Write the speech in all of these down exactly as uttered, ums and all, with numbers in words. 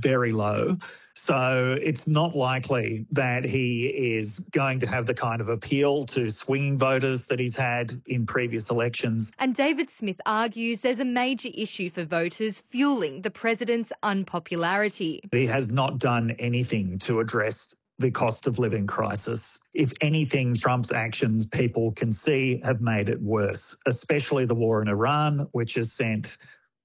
very low. So it's not likely that he is going to have the kind of appeal to swinging voters that he's had in previous elections. And David Smith argues there's a major issue for voters fueling the president's unpopularity. He has not done anything to address the cost of living crisis. If anything, Trump's actions, people can see, have made it worse, especially the war in Iran, which has sent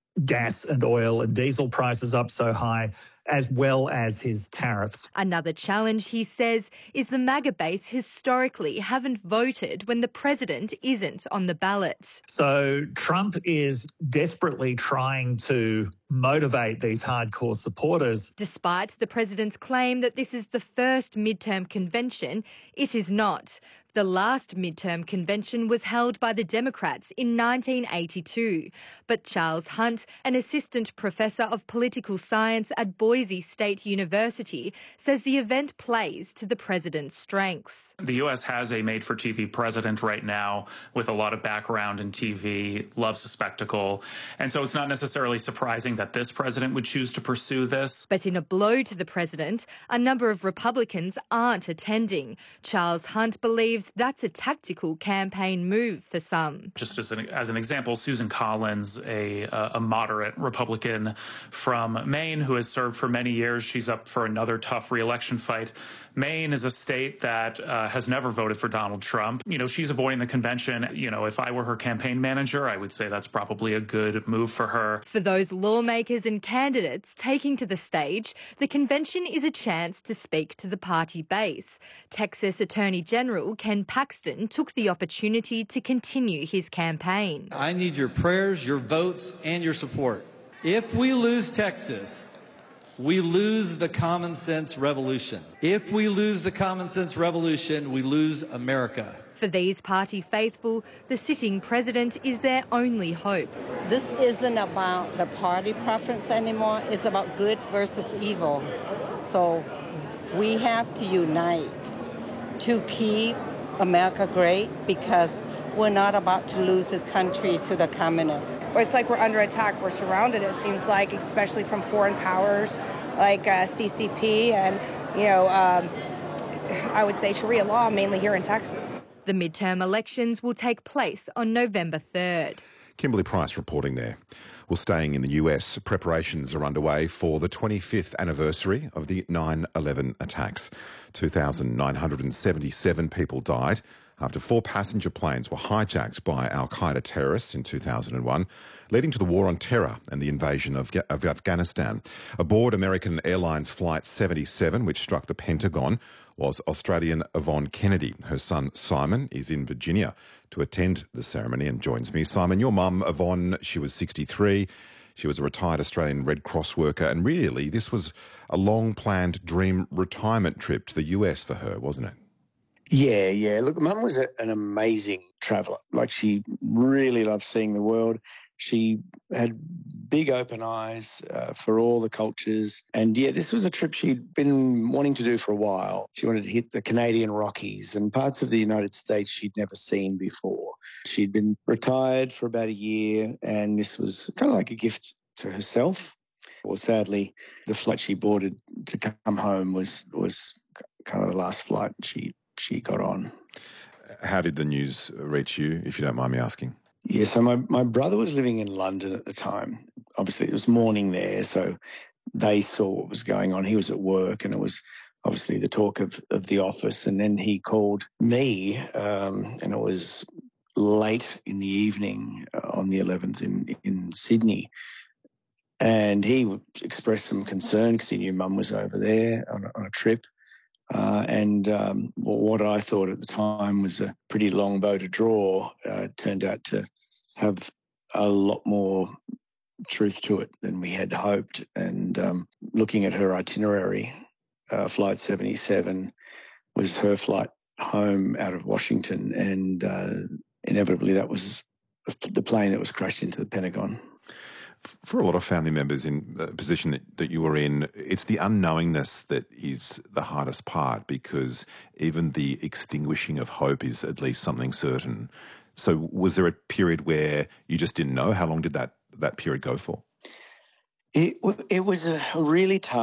gas and oil and diesel prices up so high, as well as his tariffs. Another challenge, he says, is the MAGA base historically haven't voted when the president isn't on the ballot. So Trump is desperately trying to motivate these hardcore supporters. Despite the president's claim that this is the first midterm convention, it is not. The last midterm convention was held by the Democrats in nineteen eighty-two. But Charles Hunt, an assistant professor of political science at Boise State University, says the event plays to the president's strengths. The U S has a made-for-T V president right now with a lot of background in T V, loves a spectacle. And so it's not necessarily surprising that this president would choose to pursue this. But in a blow to the president, a number of Republicans aren't attending. Charles Hunt believes that's a tactical campaign move for some. Just as an, as an example, Susan Collins, a, a moderate Republican from Maine who has served for many years, she's up for another tough re-election fight. Maine is a state that uh, has never voted for Donald Trump. You know, she's avoiding the convention. You know, if I were her campaign manager, I would say that's probably a good move for her. For those lawmakers and candidates taking to the stage, the convention is a chance to speak to the party base. Texas Attorney General Ken Paxton took the opportunity to continue his campaign. I need your prayers, your votes, and your support. If we lose Texas, we lose the common sense revolution. If we lose the common sense revolution, we lose America. For these party faithful, the sitting president is their only hope. This isn't about the party preference anymore. It's about good versus evil. So we have to unite to keep America great, because we're not about to lose this country to the communists. It's like we're under attack. We're surrounded, it seems like, especially from foreign powers like uh, C C P and, you know, um, I would say Sharia law, mainly here in Texas. The midterm elections will take place on November third. Kimberly Price reporting there. Well, staying in the U S, preparations are underway for the twenty-fifth anniversary of the nine eleven attacks. two thousand nine hundred seventy-seven people died after four passenger planes were hijacked by al-Qaeda terrorists in two thousand one, leading to the war on terror and the invasion of, of Afghanistan. Aboard American Airlines Flight seventy-seven, which struck the Pentagon, was Australian Yvonne Kennedy. Her son Simon is in Virginia to attend the ceremony and joins me. Simon, your mum Yvonne, she was sixty-three. She was a retired Australian Red Cross worker, and really this was a long-planned dream retirement trip to the U S for her, wasn't it? Yeah, yeah. Look, Mum was a, an amazing traveller. Like, she really loved seeing the world. She had big open eyes uh, for all the cultures. And, yeah, this was a trip she'd been wanting to do for a while. She wanted to hit the Canadian Rockies and parts of the United States she'd never seen before. She'd been retired for about a year, and this was kind of like a gift to herself. Well, sadly, the flight she boarded to come home was, was kind of the last flight she she got on. How did the news reach you, if you don't mind me asking? Yeah, so my, my brother was living in London at the time. Obviously, it was morning there, so they saw what was going on. He was at work, and it was obviously the talk of, of the office. And then he called me, um, and it was late in the evening on the eleventh in, in Sydney. And he expressed some concern because he knew Mum was over there on a, on a trip. Uh, and um, what I thought at the time was a pretty long bow to draw uh, turned out to have a lot more truth to it than we had hoped. And um, looking at her itinerary, uh, Flight seventy-seven was her flight home out of Washington, and uh, inevitably that was the plane that was crashed into the Pentagon. For a lot of family members in the position that, that you were in, it's the unknowingness that is the hardest part, because even the extinguishing of hope is at least something certain. So was there a period where you just didn't know? How long did that, that period go for? It, it was a really tough